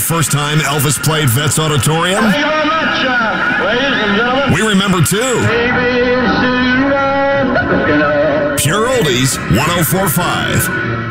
first time Elvis played Vets Auditorium? Thank you very much, ladies and gentlemen. We remember too. ABC, Pure Oldies 104.5.